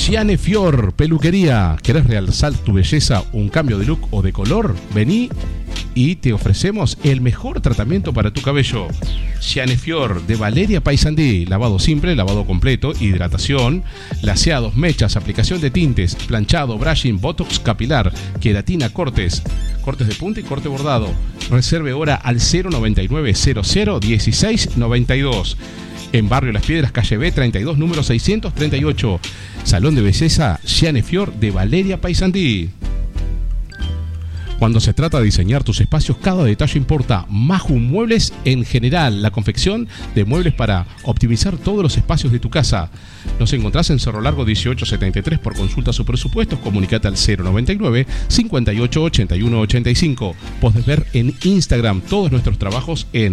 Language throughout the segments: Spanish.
Ciane Fior, peluquería. ¿Querés realzar tu belleza, un cambio de look o de color? Vení y te ofrecemos el mejor tratamiento para tu cabello. Ciane Fior de Valeria Paysandí. Lavado simple, lavado completo, hidratación, laseados, mechas, aplicación de tintes, planchado, brushing, botox capilar, queratina, cortes de punta y corte bordado. Reserve hora al 099 00 16 92. En Barrio Las Piedras, calle B 32, número 638. Salón de belleza Ciane Fior de Valeria Paysandí. Cuando se trata de diseñar tus espacios, cada detalle importa. Maju Muebles en general, la confección de muebles para optimizar todos los espacios de tu casa. Nos encontrás en Cerro Largo 1873. Por consultas o presupuestos, comunicate al 099 58 81 85. Podés ver en Instagram todos nuestros trabajos en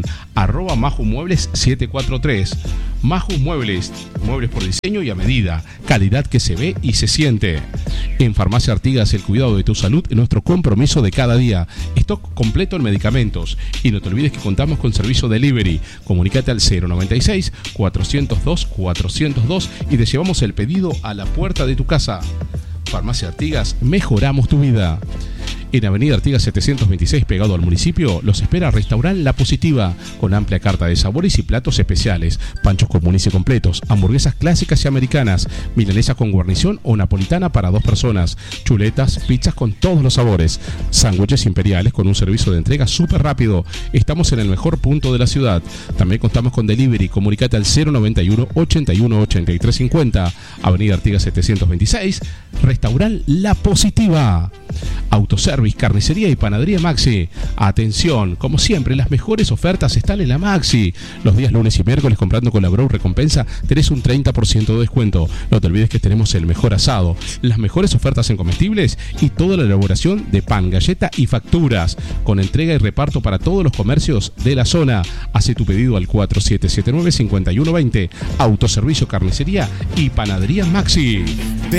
@majumuebles743. Maju Muebles, muebles por diseño y a medida, calidad que se ve y se siente. En Farmacia Artigas, el cuidado de tu salud es nuestro compromiso de cada día. Stock completo en medicamentos. Y no te olvides que contamos con servicio delivery. Comunicate al 096 402 402 y te llevamos el pedido a la puerta de tu casa. Farmacia Artigas, mejoramos tu vida. En Avenida Artigas 726, pegado al municipio, los espera Restaurant La Positiva, con amplia carta de sabores y platos especiales, panchos comunes y completos, hamburguesas clásicas y americanas, milanesa con guarnición o napolitana para 2 personas, chuletas, pizzas con todos los sabores, sándwiches imperiales con un servicio de entrega súper rápido. Estamos en el mejor punto de la ciudad. También contamos con delivery. Comunicate al 091 81 83 50. Avenida Artigas 726, Restaurant La Positiva. Autoservice, carnicería y panadería Maxi. Atención, como siempre, las mejores ofertas están en la Maxi. Los días lunes y miércoles, comprando con la Bro Recompensa, tenés un 30% de descuento. No te olvides que tenemos el mejor asado, las mejores ofertas en comestibles y toda la elaboración de pan, galleta y facturas, con entrega y reparto para todos los comercios de la zona. Hace tu pedido al 4779-5120. Autoservicio, carnicería y panadería Maxi.